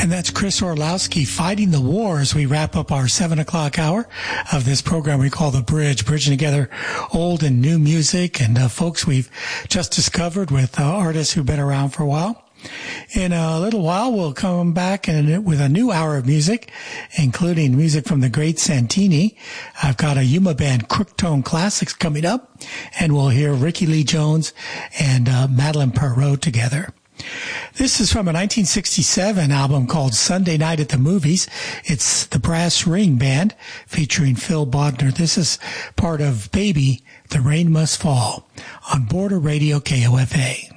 And that's Chris Orlowski fighting the war as we wrap up our 7 o'clock hour of this program we call The Bridge, bridging together old and new music and folks we've just discovered with artists who've been around for a while. In a little while, we'll come back with a new hour of music, including music from the great Santini. I've got a Yuma Band Crooktone Classics coming up, and we'll hear Ricky Lee Jones and Madeline Perot together. This is from a 1967 album called Sunday Night at the Movies. It's the Brass Ring Band featuring Phil Bodner. This is part of Baby, The Rain Must Fall on Border Radio KOFA.